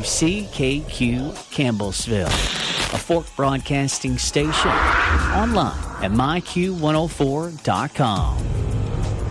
WCKQ Campbellsville, a Fork Broadcasting station. Online at myq104.com.